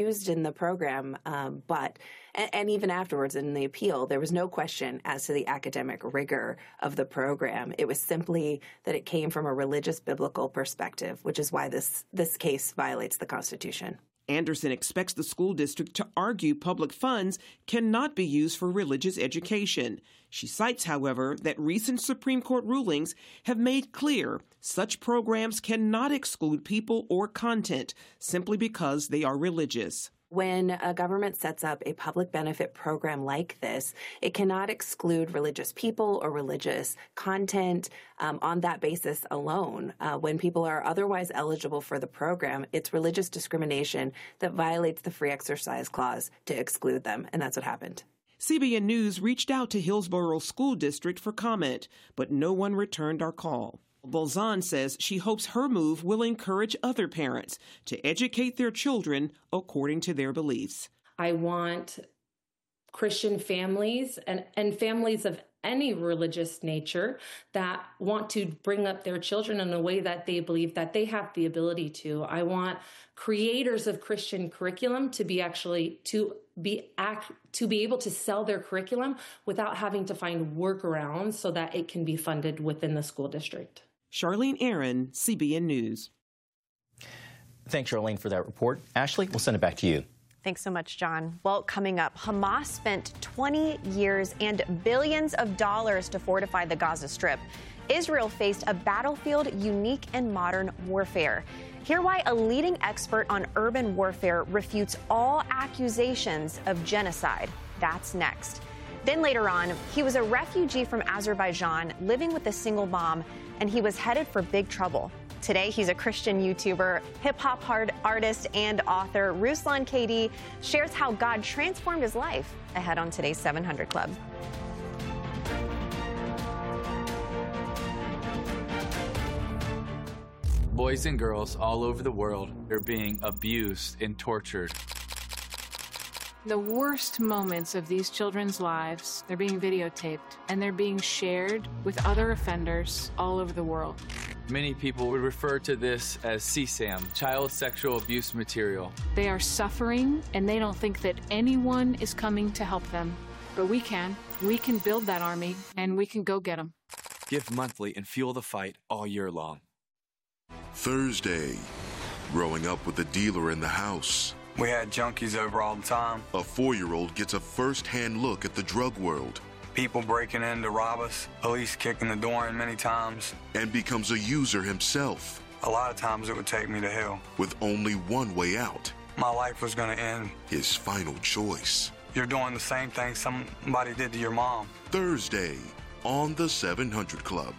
used in the program, and even afterwards in the appeal, there was no question as to the academic rigor of the program. It was simply that it came from a religious biblical perspective, which is why this case violates the Constitution. Anderson expects the school district to argue public funds cannot be used for religious education. She cites, however, that recent Supreme Court rulings have made clear such programs cannot exclude people or content simply because they are religious. When a government sets up a public benefit program like this, it cannot exclude religious people or religious content on that basis alone. When people are otherwise eligible for the program, it's religious discrimination that violates the Free Exercise Clause to exclude them, and that's what happened. CBN News reached out to Hillsborough School District for comment, but no one returned our call. Bolzan says she hopes her move will encourage other parents to educate their children according to their beliefs. I want Christian families and families of any religious nature that want to bring up their children in a way that they believe that they have the ability to. I want creators of Christian curriculum to be able to sell their curriculum without having to find workarounds so that it can be funded within the school district. Charlene Aaron, CBN News. Thanks, Charlene, for that report. Ashley, we'll send it back to you. Thanks so much, John. Well, coming up, Hamas spent 20 years and billions of dollars to fortify the Gaza Strip. Israel faced a battlefield unique in modern warfare. Hear why a leading expert on urban warfare refutes all accusations of genocide. That's next. Then later on, he was a refugee from Azerbaijan living with a single mom, and he was headed for big trouble. Today, he's a Christian YouTuber, hip-hop artist, and author. Ruslan KD shares how God transformed his life ahead on today's 700 Club. Boys and girls all over the world are being abused and tortured. The worst moments of these children's lives, they're being videotaped and they're being shared with other offenders all over the world. Many people would refer to this as CSAM, child sexual abuse material. They are suffering and they don't think that anyone is coming to help them. But we can. We can build that army and we can go get them. Give monthly and fuel the fight all year long. Thursday, growing up with a dealer in the house. We had junkies over all the time. A 4-year-old gets a first-hand look at the drug world. People breaking in to rob us, police kicking the door in many times. And becomes a user himself. A lot of times it would take me to hell. With only one way out. My life was going to end. His final choice. You're doing the same thing somebody did to your mom. Thursday on the 700 Club.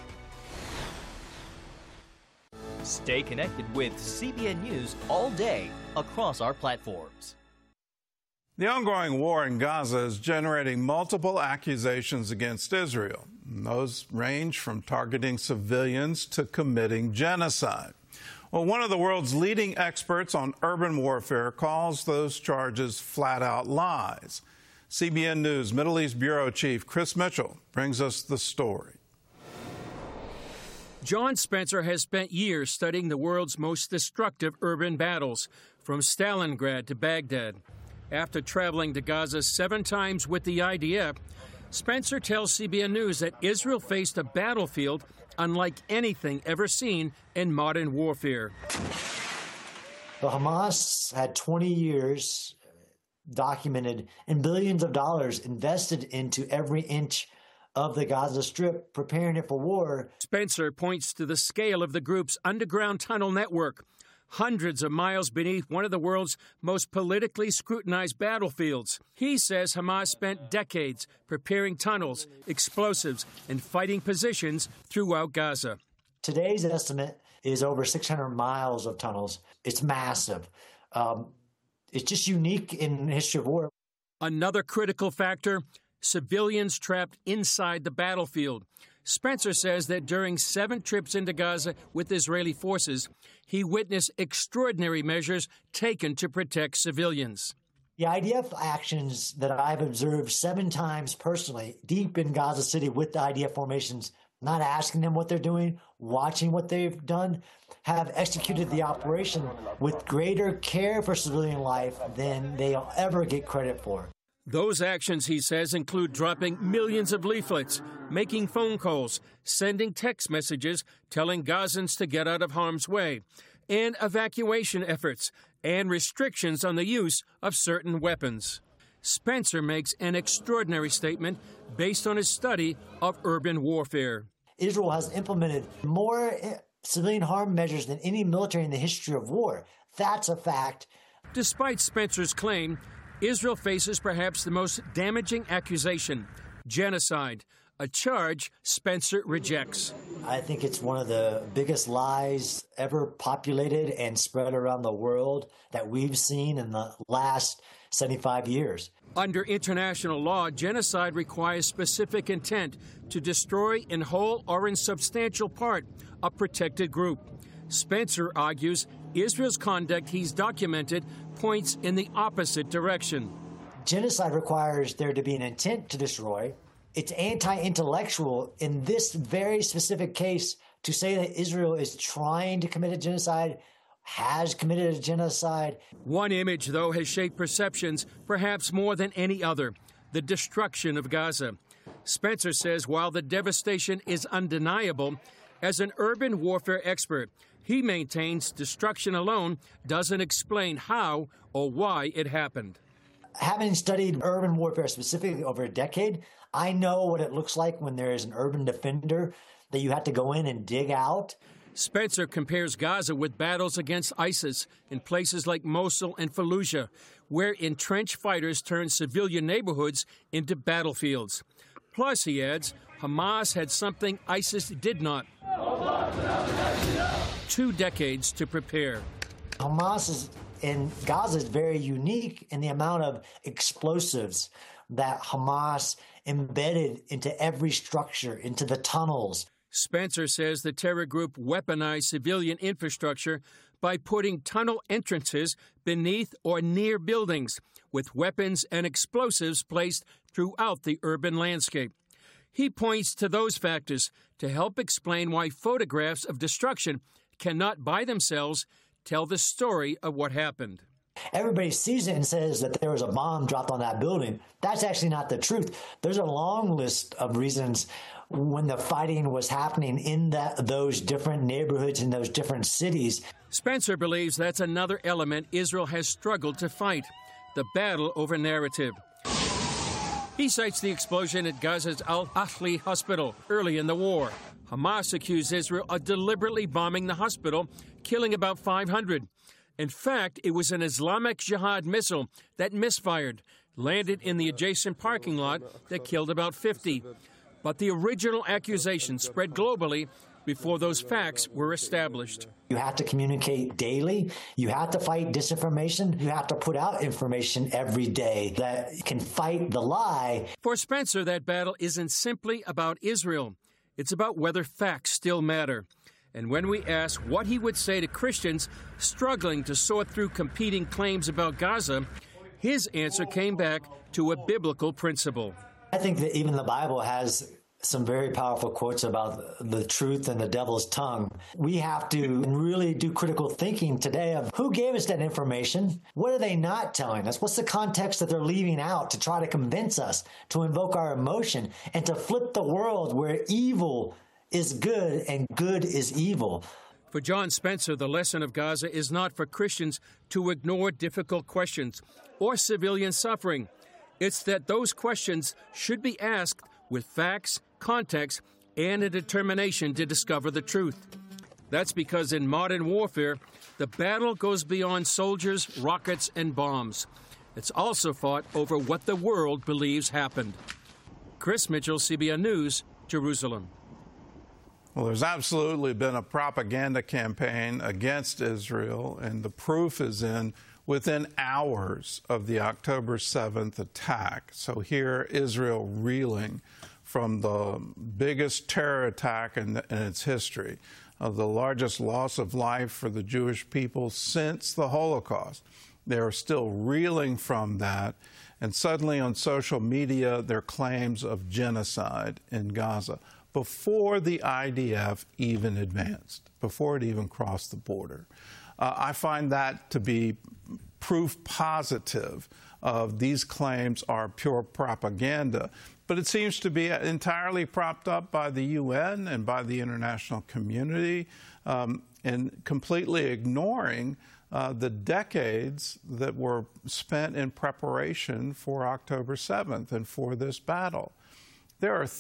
Stay connected with CBN News all day across our platforms. The ongoing war in Gaza is generating multiple accusations against Israel. Those range from targeting civilians to committing genocide. Well, one of the world's leading experts on urban warfare calls those charges flat-out lies. CBN News Middle East Bureau Chief Chris Mitchell brings us the story. John Spencer has spent years studying the world's most destructive urban battles, from Stalingrad to Baghdad. After traveling to Gaza 7 times with the IDF, Spencer tells CBN News that Israel faced a battlefield unlike anything ever seen in modern warfare. The Hamas had 20 years documented and billions of dollars invested into every inch of the Gaza Strip, preparing it for war. Spencer points to the scale of the group's underground tunnel network, hundreds of miles beneath one of the world's most politically scrutinized battlefields. He says Hamas spent decades preparing tunnels, explosives, and fighting positions throughout Gaza. Today's estimate is over 600 miles of tunnels. It's massive. It's just unique in the history of war. Another critical factor, civilians trapped inside the battlefield. Spencer says that during 7 trips into Gaza with Israeli forces, he witnessed extraordinary measures taken to protect civilians. The IDF actions that I've observed 7 times personally, deep in Gaza City with the IDF formations, not asking them what they're doing, watching what they've done, have executed the operation with greater care for civilian life than they'll ever get credit for. Those actions, he says, include dropping millions of leaflets, making phone calls, sending text messages telling Gazans to get out of harm's way, and evacuation efforts and restrictions on the use of certain weapons. Spencer makes an extraordinary statement based on his study of urban warfare. Israel has implemented more civilian harm measures than any military in the history of war. That's a fact. Despite Spencer's claim, Israel faces perhaps the most damaging accusation, genocide, a charge Spencer rejects. I think it's one of the biggest lies ever populated and spread around the world that we've seen in the last 75 years. Under international law, genocide requires specific intent to destroy in whole or in substantial part a protected group. Spencer argues Israel's conduct he's documented points in the opposite direction. Genocide requires there to be an intent to destroy. It's anti-intellectual in this very specific case to say that Israel is trying to commit a genocide, has committed a genocide. One image, though, has shaped perceptions perhaps more than any other: the destruction of Gaza. Spencer says while the devastation is undeniable, as an urban warfare expert, he maintains destruction alone doesn't explain how or why it happened. Having studied urban warfare specifically over a decade, I know what it looks like when there is an urban defender that you have to go in and dig out. Spencer compares Gaza with battles against ISIS in places like Mosul and Fallujah, where entrenched fighters turned civilian neighborhoods into battlefields. Plus, he adds, Hamas had something ISIS did not: 2 decades to prepare. Hamas in Gaza is very unique in the amount of explosives that Hamas embedded into every structure, into the tunnels. Spencer says the terror group weaponized civilian infrastructure by putting tunnel entrances beneath or near buildings, with weapons and explosives placed throughout the urban landscape. He points to those factors to help explain why photographs of destruction cannot by themselves tell the story of what happened. Everybody sees it and says that there was a bomb dropped on that building. That's actually not the truth. There's a long list of reasons when the fighting was happening in those different neighborhoods in those different cities. Spencer believes that's another element Israel has struggled to fight: the battle over narrative. He cites the explosion at Gaza's Al-Ahli hospital early in the war. Hamas accused Israel of deliberately bombing the hospital, killing about 500. In fact, it was an Islamic Jihad missile that misfired, landed in the adjacent parking lot that killed about 50. But the original accusation spread globally before those facts were established. You have to communicate daily. You have to fight disinformation. You have to put out information every day that can fight the lie. For Spencer, that battle isn't simply about Israel. It's about whether facts still matter. And when we ask what he would say to Christians struggling to sort through competing claims about Gaza, his answer came back to a biblical principle. I think that even the Bible has some very powerful quotes about the truth and the devil's tongue. We have to really do critical thinking today of who gave us that information? What are they not telling us? What's the context that they're leaving out to try to convince us, to invoke our emotion, and to flip the world where evil is good and good is evil? For John Spencer, the lesson of Gaza is not for Christians to ignore difficult questions or civilian suffering. It's that those questions should be asked with facts, context, and a determination to discover the truth. That's because in modern warfare, the battle goes beyond soldiers, rockets, and bombs. It's also fought over what the world believes happened. Chris Mitchell, CBN News, Jerusalem. Well, there's absolutely been a propaganda campaign against Israel, and the proof is within hours of the October 7th attack. So here, Israel reeling from the biggest terror attack in its history, the largest loss of life for the Jewish people since the Holocaust. They are still reeling from that, and suddenly on social media, there are claims of genocide in Gaza. before the IDF even advanced, before it even crossed the border. I find that to be proof positive of these claims are pure propaganda. But it seems to be entirely propped up by the UN and by the international community, and completely ignoring the decades that were spent in preparation for October 7th and for this battle. There are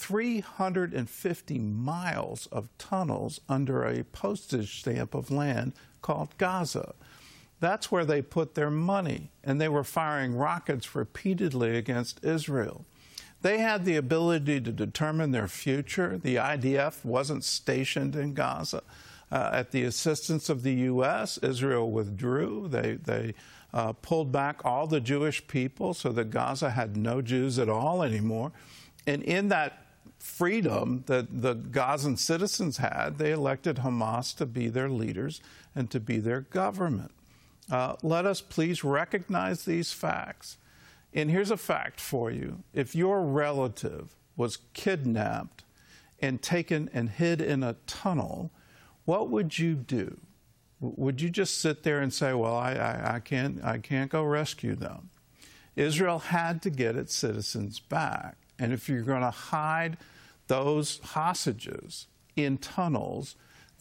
350 miles of tunnels under a postage stamp of land called Gaza. That's where they put their money, and they were firing rockets repeatedly against Israel. They had the ability to determine their future. The IDF wasn't stationed in Gaza. At the assistance of the U.S., Israel withdrew. They pulled back all the Jewish people so that Gaza had no Jews at all anymore. And in that freedom that the Gazan citizens had, they elected Hamas to be their leaders and to be their government. Let us please recognize these facts. And here's a fact for you. If your relative was kidnapped and taken and hid in a tunnel, what would you do? Would you just sit there and say, well, I can't go rescue them? Israel had to get its citizens back. And if you're going to hide those hostages in tunnels,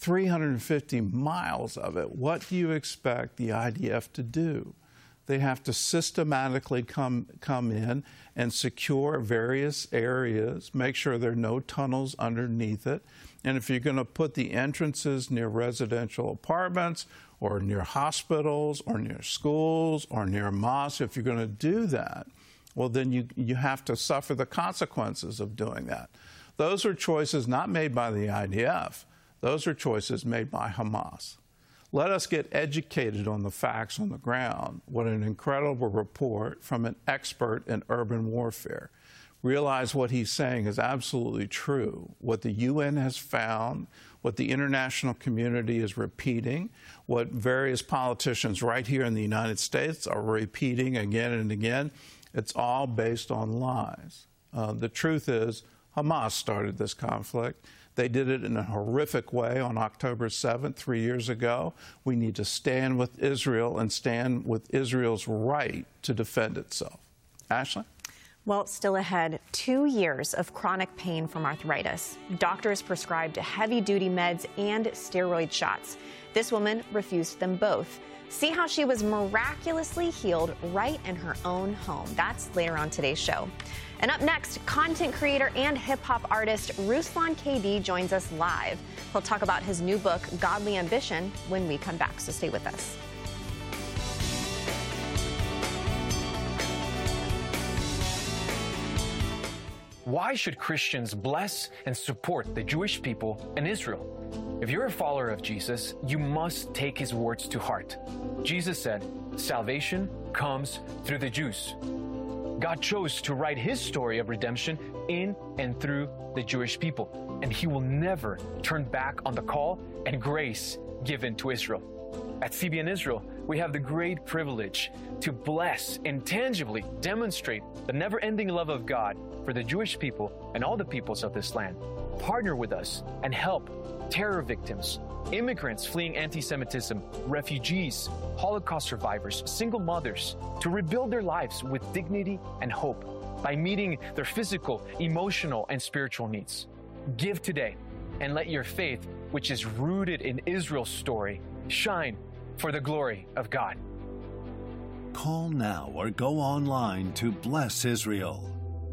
350 miles of it, what do you expect the IDF to do? They have to systematically come in and secure various areas, make sure there are no tunnels underneath it. And if you're going to put the entrances near residential apartments or near hospitals or near schools or near mosques, if you're going to do that, well, then you have to suffer the consequences of doing that. Those are choices not made by the IDF. Those are choices made by Hamas. Let us get educated on the facts on the ground. What an incredible report from an expert in urban warfare. Realize what he's saying is absolutely true. What the UN has found, what the international community is repeating, what various politicians right here in the United States are repeating again and again, it's all based on lies. The truth is, Hamas started this conflict. They did it in a horrific way on October 7th, 3 years ago. We need to stand with Israel and stand with Israel's right to defend itself. Ashley? Well, still ahead, 2 years of chronic pain from arthritis. Doctors prescribed heavy-duty meds and steroid shots. This woman refused them both. See how she was miraculously healed right in her own home. That's later on today's show. And up next, content creator and hip-hop artist Ruslan KD joins us live. He'll talk about his new book, Godly Ambition, when we come back, so stay with us. Why should Christians bless and support the Jewish people and Israel? If you're a follower of Jesus, you must take his words to heart. Jesus said, "Salvation comes through the Jews." God chose to write his story of redemption in and through the Jewish people, and he will never turn back on the call and grace given to Israel. At CBN Israel, we have the great privilege to bless and tangibly demonstrate the never-ending love of God for the Jewish people and all the peoples of this land. Partner with us and help terror victims, immigrants fleeing anti-Semitism, refugees, Holocaust survivors, single mothers, to rebuild their lives with dignity and hope by meeting their physical, emotional, and spiritual needs. Give today and let your faith, which is rooted in Israel's story, shine for the glory of God. Call now or go online to Bless Israel.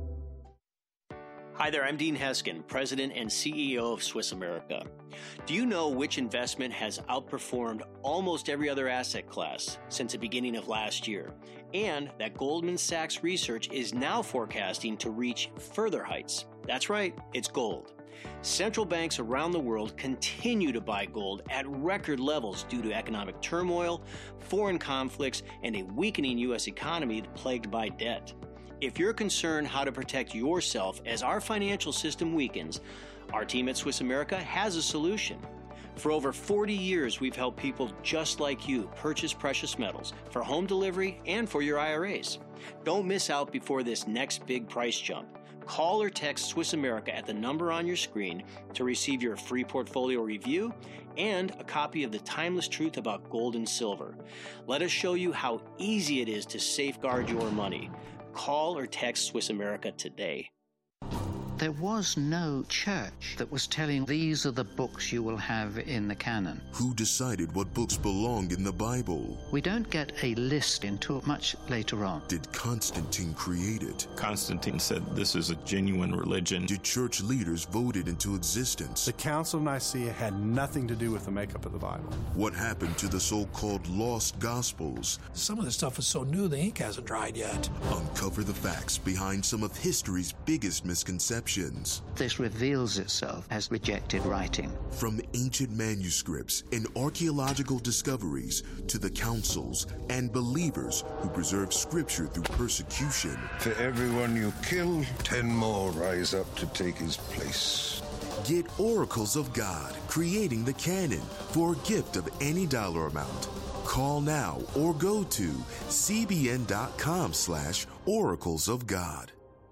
Hi there, I'm Dean Heskin, President and CEO of Swiss America. Do you know which investment has outperformed almost every other asset class since the beginning of last year? And that Goldman Sachs research is now forecasting to reach further heights. That's right, it's gold. Central banks around the world continue to buy gold at record levels due to economic turmoil, foreign conflicts, and a weakening U.S. economy plagued by debt. If you're concerned how to protect yourself as our financial system weakens, our team at Swiss America has a solution. For over 40 years, we've helped people just like you purchase precious metals for home delivery and for your IRAs. Don't miss out before this next big price jump. Call or text Swiss America at the number on your screen to receive your free portfolio review and a copy of The Timeless Truth About Gold and Silver. Let us show you how easy it is to safeguard your money. Call or text Swiss America today. There was no church that was telling these are the books you will have in the canon. Who decided what books belonged in the Bible? We don't get a list until much later on. Did Constantine create it? Constantine said this is a genuine religion. Did church leaders vote it into existence? The Council of Nicaea had nothing to do with the makeup of the Bible. What happened to the so-called lost Gospels? Some of this stuff is so new the ink hasn't dried yet. Uncover the facts behind some of history's biggest misconceptions. This reveals itself as rejected writing. From ancient manuscripts and archaeological discoveries to the councils and believers who preserve scripture through persecution. For everyone you kill, 10 more rise up to take his place. Get Oracles of God, Creating the Canon, for a gift of any dollar amount. Call now or go to cbn.com/Oracles of God.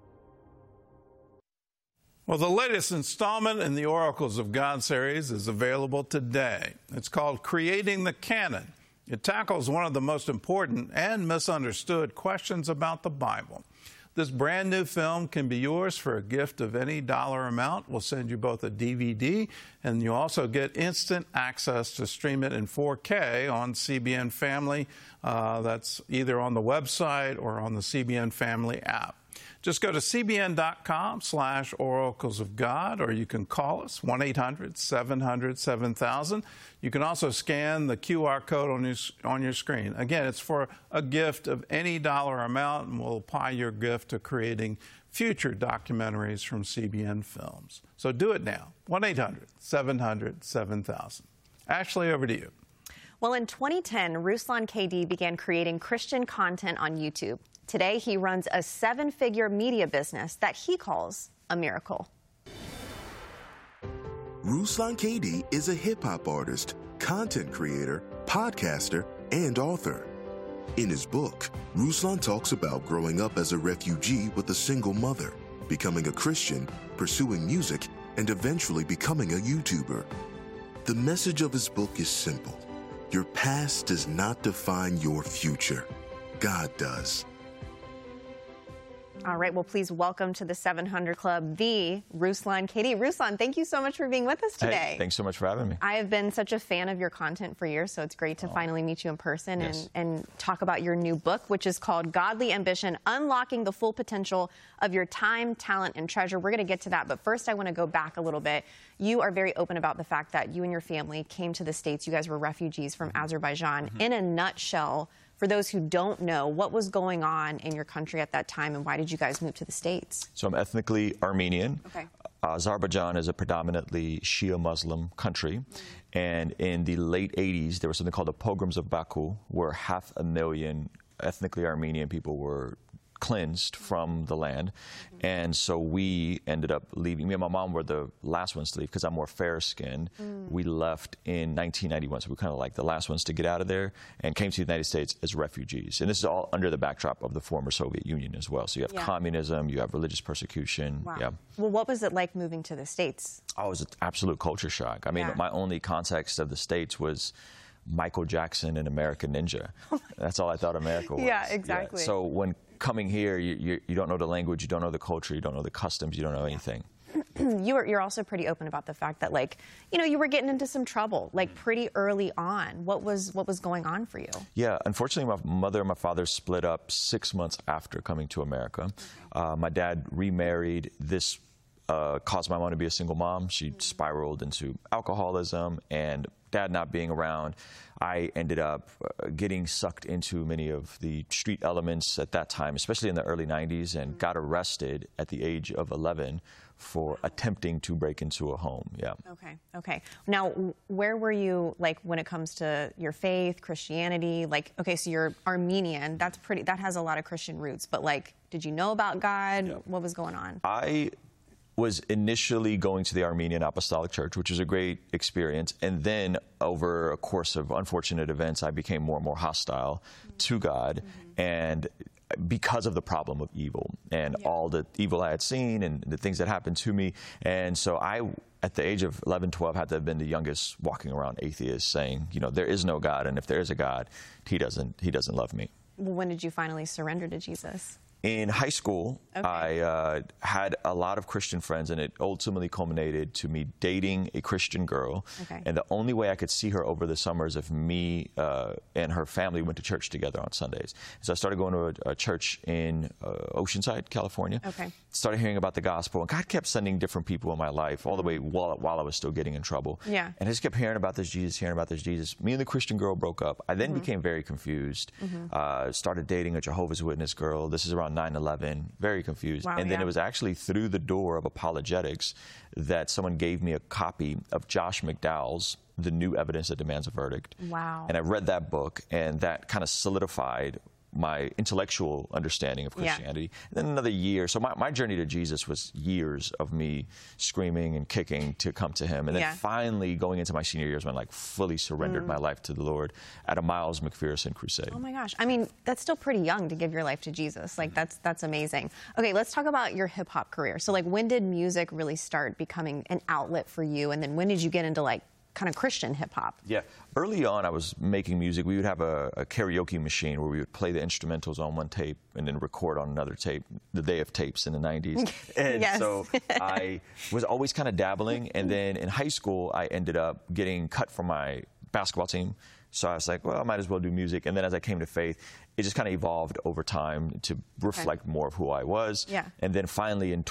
Well, the latest installment in the Oracles of God series is available today. It's called Creating the Canon. It tackles one of the most important and misunderstood questions about the Bible. This brand new film can be yours for a gift of any dollar amount. We'll send you both a DVD, and you also get instant access to stream it in 4K on CBN Family. That's either on the website or on the CBN Family app. Just go to cbn.com/Oracles of God, or you can call us, 1-800-700-7000. You can also scan the QR code on your screen. Again, it's for a gift of any dollar amount, and we'll apply your gift to creating future documentaries from CBN Films. So do it now, 1-800-700-7000. Ashley, over to you. Well, in 2010, Ruslan KD began creating Christian content on YouTube. Today, he runs a 7-figure media business that he calls a miracle. Ruslan KD is a hip-hop artist, content creator, podcaster, and author. In his book, Ruslan talks about growing up as a refugee with a single mother, becoming a Christian, pursuing music, and eventually becoming a YouTuber. The message of his book is simple. Your past does not define your future. God does. All right, well, please welcome to the 700 Club, the Ruslan KD. Ruslan, thank you so much for being with us today. Hey, thanks so much for having me. I have been such a fan of your content for years, so it's great to finally meet you in person and talk about your new book, which is called Godly Ambition, Unlocking the Full Potential of Your Time, Talent, and Treasure. We're going to get to that, but first I want to go back a little bit. You are very open about the fact that you and your family came to the States. You guys were refugees from Azerbaijan. In a nutshell, for those who don't know, what was going on in your country at that time, and why did you guys move to the States? So I'm ethnically Armenian. Okay. Azerbaijan is a predominantly Shia Muslim country. And in the late 80s, there was something called the Pogroms of Baku, where 500,000 ethnically Armenian people were cleansed from the land. And so we ended up leaving. Me and my mom were the last ones to leave because I'm more fair-skinned. We left in 1991, so we were kind of like the last ones to get out of there and came to the United States as refugees. And this is all under the backdrop of the former Soviet Union as well. So you have communism, you have religious persecution. Wow. Yeah. Well, what was it like moving to the States? Oh, it was an absolute culture shock. I mean, my only context of the States was Michael Jackson and American Ninja. That's all I thought America was. Yeah, exactly. So when coming here, you don't know the language, you don't know the culture, you don't know the customs, you don't know anything. You're also pretty open about the fact that, like, you know, you were getting into some trouble, like, pretty early on. What was going on for you? Yeah, unfortunately, my mother and my father split up 6 months after coming to America. My dad remarried. This caused my mom to be a single mom. She spiraled into alcoholism, and Dad not being around, I ended up getting sucked into many of the street elements at that time, especially in the early 90s, and got arrested at the age of 11 for attempting to break into a home. Yeah. Okay. Now, where were you, like, when it comes to your faith, Christianity? Like, okay, so you're Armenian. That has a lot of Christian roots. But, like, did you know about God? Yeah. What was going on? I was initially going to the Armenian Apostolic Church, which was a great experience. And then over a course of unfortunate events, I became more and more hostile to God. And because of the problem of evil and all the evil I had seen and the things that happened to me. And so I, at the age of 11, 12, had to have been the youngest walking around atheist saying, you know, there is no God. And if there is a God, he doesn't love me. Well, when did you finally surrender to Jesus? In high school, I had a lot of Christian friends, and it ultimately culminated to me dating a Christian girl. And the only way I could see her over the summers if me and her family went to church together on Sundays. So I started going to a church in Oceanside, California. Started hearing about the gospel, and God kept sending different people in my life all the way while I was still getting in trouble. And I just kept hearing about this Jesus, hearing about this Jesus. Me and the Christian girl broke up. I then became very confused. Started dating a Jehovah's Witness girl. This is around 9/11, very confused. And then it was actually through the door of apologetics that someone gave me a copy of Josh McDowell's The New Evidence That Demands a Verdict. And I read that book, and that kind of solidified my intellectual understanding of Christianity. And then another year. So my journey to Jesus was years of me screaming and kicking to come to him. And then finally going into my senior years when I like fully surrendered my life to the Lord at a Miles McPherson crusade. Oh my gosh. I mean, that's still pretty young to give your life to Jesus. Like that's amazing. Okay, let's talk about your hip hop career. So like when did music really start becoming an outlet for you? And then when did you get into like kind of Christian hip hop? Yeah. Early on, I was making music. We would have a karaoke machine where we would play the instrumentals on one tape and then record on another tape, the day of tapes in the 90s. And so I was always kind of dabbling. And then in high school, I ended up getting cut from my basketball team. So I was like, well, I might as well do music. And then as I came to faith, it just kind of evolved over time to reflect more of who I was. And then finally in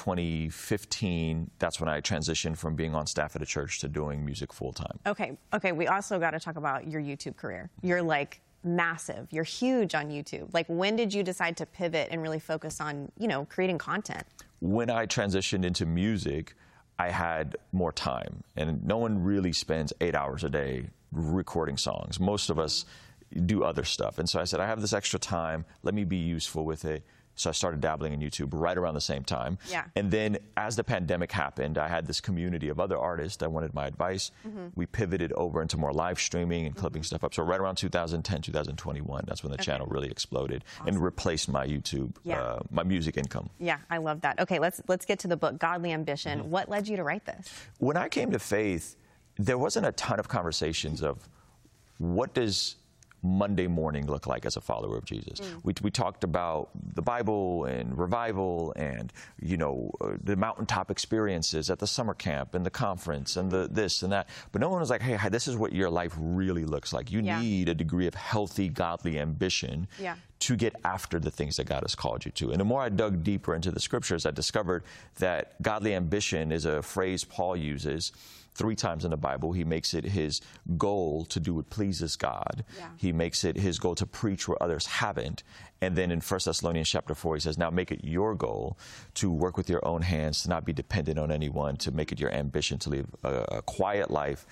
2015, that's when I transitioned from being on staff at a church to doing music full time. Okay, we also got to talk about your YouTube career. You're like massive. You're huge on YouTube. Like when did you decide to pivot and really focus on, you know, creating content? When I transitioned into music, I had more time. And no one really spends 8 hours a day recording songs. Most of us do other stuff. And so I said, I have this extra time. Let me be useful with it. So I started dabbling in YouTube right around the same time. And then as the pandemic happened, I had this community of other artists that wanted my advice. We pivoted over into more live streaming and clipping stuff up. So right around 2010, 2021, that's when the channel really exploded and replaced my YouTube, my music income. Yeah, I love that. Okay, let's get to the book, Godly Ambition. What led you to write this? When I came to faith, there wasn't a ton of conversations of what does Monday morning look like as a follower of Jesus. We talked about the Bible and revival and, you know, the mountaintop experiences at the summer camp and the conference and the this and that. But no one was like, hey, this is what your life really looks like. You need a degree of healthy, godly ambition to get after the things that God has called you to. And the more I dug deeper into the scriptures, I discovered that godly ambition is a phrase Paul uses 3 times in the Bible. He makes it his goal to do what pleases God. He makes it his goal to preach where others haven't. And then in 1 Thessalonians chapter 4, he says, now make it your goal to work with your own hands, to not be dependent on anyone, to make it your ambition to live a quiet life,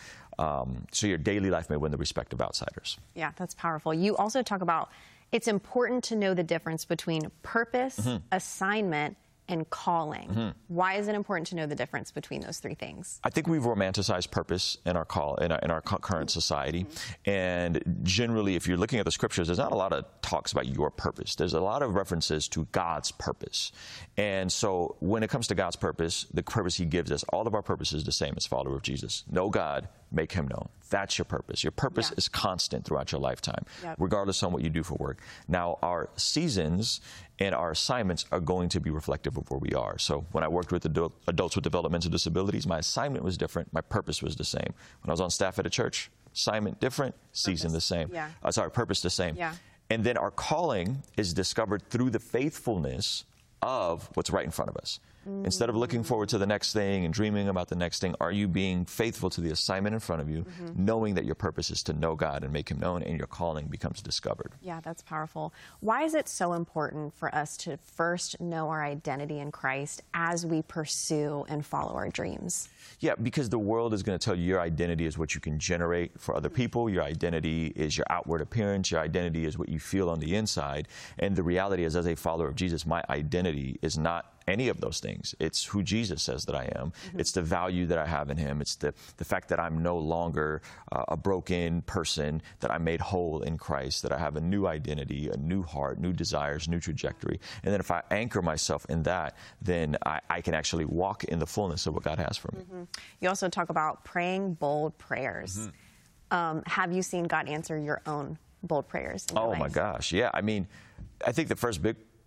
so your daily life may win the respect of outsiders. Yeah, that's powerful. You also talk about it's important to know the difference between purpose, assignment, and calling. Why is it important to know the difference between those 3 things? I think we've romanticized purpose in our current society. And generally, if you're looking at the scriptures, there's not a lot of talks about your purpose. There's a lot of references to God's purpose. And so when it comes to God's purpose, the purpose he gives us, all of our purpose is the same as follower of Jesus. Know God, make him known. That's your purpose. Your purpose is constant throughout your lifetime, regardless on what you do for work. Now, our seasons and our assignments are going to be reflective of where we are. So when I worked with adults with developmental disabilities, my assignment was different. My purpose was the same. When I was on staff at a church, assignment different, season the same. Purpose the same. And then our calling is discovered through the faithfulness of what's right in front of us. Instead of looking forward to the next thing and dreaming about the next thing, are you being faithful to the assignment in front of you, knowing that your purpose is to know God and make him known, and your calling becomes discovered? Yeah, that's powerful. Why is it so important for us to first know our identity in Christ as we pursue and follow our dreams? Yeah, because the world is going to tell you your identity is what you can generate for other people. Your identity is your outward appearance. Your identity is what you feel on the inside. And the reality is, as a follower of Jesus, my identity is not any of those things. It's who Jesus says that I am. Mm-hmm. It's the value that I have in him. It's the fact that I'm no longer a broken person, that I'm made whole in Christ, that I have a new identity, a new heart, new desires, new trajectory. And then if I anchor myself in that, then I can actually walk in the fullness of what God has for me. Mm-hmm. You also talk about praying bold prayers. Mm-hmm. Have you seen God answer your own bold prayers in your life? My gosh, yeah. I mean, I think the first big